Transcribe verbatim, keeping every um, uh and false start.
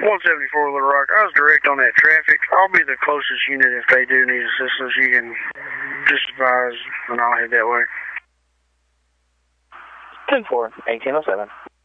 one seventy-four Little Rock. I was direct on that traffic. I'll be the closest unit if they do need assistance. You can just advise, and I'll head that way. ten four, eighteen oh seven.